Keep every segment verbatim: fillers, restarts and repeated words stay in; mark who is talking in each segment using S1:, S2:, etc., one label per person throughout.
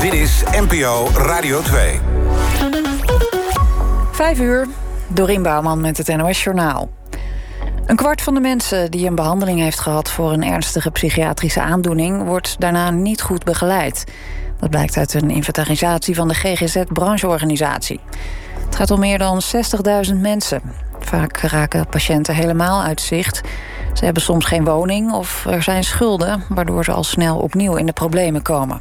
S1: Dit is N P O Radio twee.
S2: Vijf uur, Dorien Bouwman met het N O S Journaal. Een kwart van de mensen die een behandeling heeft gehad voor een ernstige psychiatrische aandoening wordt daarna niet goed begeleid. Dat blijkt uit een inventarisatie van de G G Z-brancheorganisatie. Het gaat om meer dan zestigduizend mensen. Vaak raken patiënten helemaal uit zicht. Ze hebben soms geen woning of er zijn schulden, waardoor ze al snel opnieuw in de problemen komen.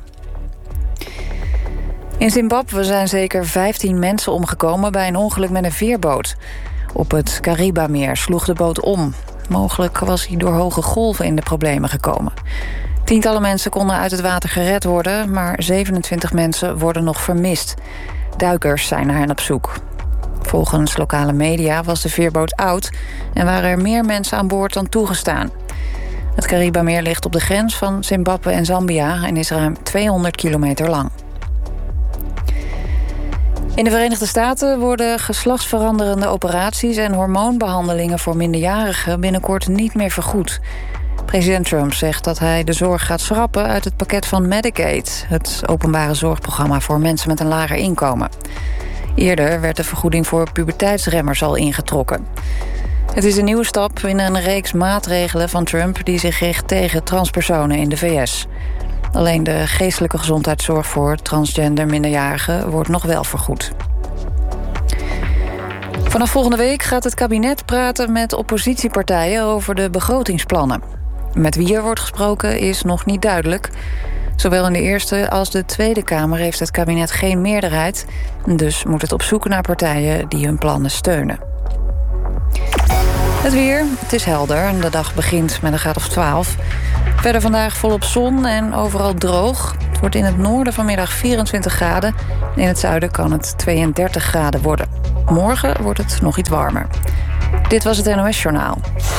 S2: In Zimbabwe zijn zeker vijftien mensen omgekomen bij een ongeluk met een veerboot. Op het Karibameer sloeg de boot om. Mogelijk was hij door hoge golven in de problemen gekomen. Tientallen mensen konden uit het water gered worden, maar zevenentwintig mensen worden nog vermist. Duikers zijn naar hen op zoek. Volgens lokale media was de veerboot oud en waren er meer mensen aan boord dan toegestaan. Het Karibameer ligt op de grens van Zimbabwe en Zambia en is ruim tweehonderd kilometer lang. In de Verenigde Staten worden geslachtsveranderende operaties en hormoonbehandelingen voor minderjarigen binnenkort niet meer vergoed. President Trump zegt dat hij de zorg gaat schrappen uit het pakket van Medicaid, het openbare zorgprogramma voor mensen met een lager inkomen. Eerder werd de vergoeding voor puberteitsremmers al ingetrokken. Het is een nieuwe stap in een reeks maatregelen van Trump die zich richt tegen transpersonen in de V S. Alleen de geestelijke gezondheidszorg voor transgender minderjarigen wordt nog wel vergoed. Vanaf volgende week gaat het kabinet praten met oppositiepartijen over de begrotingsplannen. Met wie er wordt gesproken is nog niet duidelijk. Zowel in de Eerste als de Tweede Kamer heeft het kabinet geen meerderheid. Dus moet het op zoek naar partijen die hun plannen steunen. Het weer, het is helder en de dag begint met een graad of twaalf. Verder vandaag volop zon en overal droog. Het wordt in het noorden vanmiddag vierentwintig graden. In het zuiden kan het tweeëndertig graden worden. Morgen wordt het nog iets warmer. Dit was het N O S Journaal.